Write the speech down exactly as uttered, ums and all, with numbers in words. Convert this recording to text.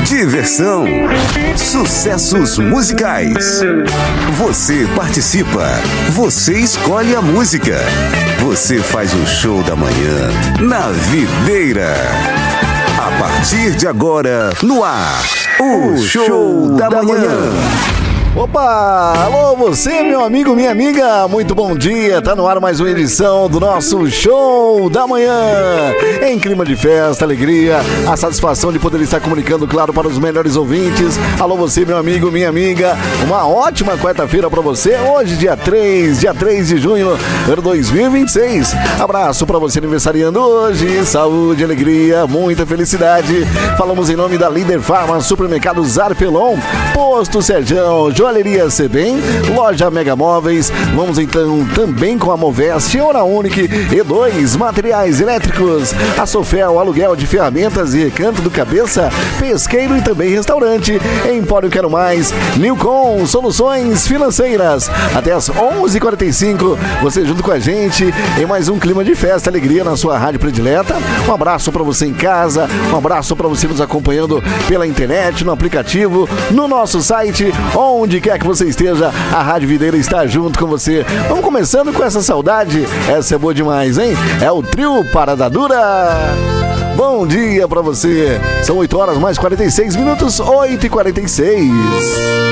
diversão, sucessos musicais. Você participa, você escolhe a música, você faz o show da manhã na Videira. A partir de agora, no ar, o, o show, show da, da manhã. manhã. Opa! Alô, você, meu amigo, minha amiga, muito bom dia, tá no ar mais uma edição do nosso Show da Manhã, em clima de festa, alegria, a satisfação de poder estar comunicando, claro, para os melhores ouvintes. Alô, você, meu amigo, minha amiga, uma ótima quarta-feira pra você, hoje dia três, dia três de junho, ano dois mil e vinte e seis. Abraço pra você aniversariando hoje, saúde, alegria, muita felicidade. Falamos em nome da Líder Farma, Supermercados Arpelon, Posto Serjão, Joalheria Sebem, Loja Mega Móveis. Vamos então também com a Moveste, Hora Única, E dois, Materiais Elétricos, a Sofel, aluguel de ferramentas e Recanto do Cabeça, pesqueiro e também restaurante, Empório Quero Mais, Nilcom, Soluções Financeiras. Até as onze e quarenta e cinco, você junto com a gente em mais um clima de festa, alegria na sua rádio predileta. Um abraço para você em casa, um abraço para você nos acompanhando pela internet, no aplicativo, no nosso site, onde Onde quer que você esteja, a Rádio Videira está junto com você. Vamos começando com essa saudade. Essa é boa demais, hein? É o trio Parada Dura. Bom dia pra você. São oito horas mais quarenta e seis minutos, oito e quarenta e seis.